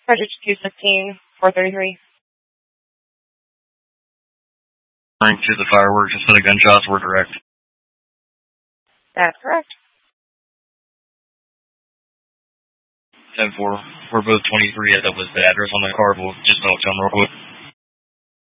Project 216, 433. To the fireworks instead of gunshots were direct. That's correct. 10-4. We're both 23. That was the address on the card. We'll just tell them real quick.